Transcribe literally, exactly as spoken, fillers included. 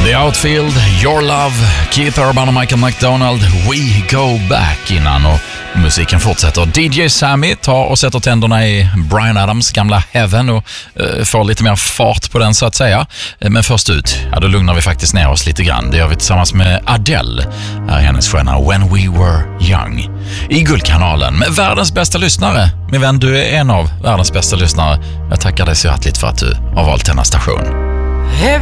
The Outfield, Your Love, Keith Urban och Michael McDonald, We Go Back innan, och musiken fortsätter. D J Sammy tar och sätter tänderna i Bryan Adams gamla Heaven och uh, får lite mer fart på den så att säga. Men först ut, ja då lugnar vi faktiskt ner oss lite grann. Det gör vi tillsammans med Adele, här är hennes sköna When We Were Young i Guldkanalen med världens bästa lyssnare. Min vän, du är en av världens bästa lyssnare. Jag tackar dig så hjärtligt för att du har valt denna station.